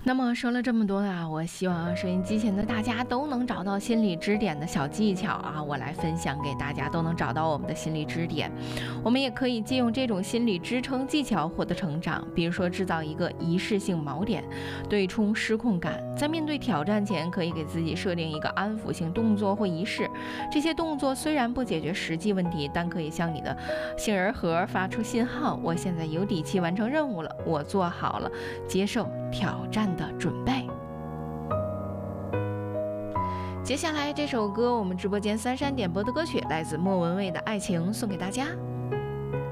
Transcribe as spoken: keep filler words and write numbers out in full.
那么说了这么多啊，我希望收音机前的大家都能找到心理支点的小技巧啊，我来分享给大家，都能找到我们的心理支点。我们也可以借用这种心理支撑技巧获得成长，比如说制造一个仪式性锚点，对冲失控感。在面对挑战前，可以给自己设定一个安抚性动作或仪式。这些动作虽然不解决实际问题，但可以向你的杏仁核发出信号：我现在有底气完成任务了，我做好了接受挑战的准备。接下来这首歌，我们直播间三山点播的歌曲，来自莫文蔚的《爱情》，送给大家。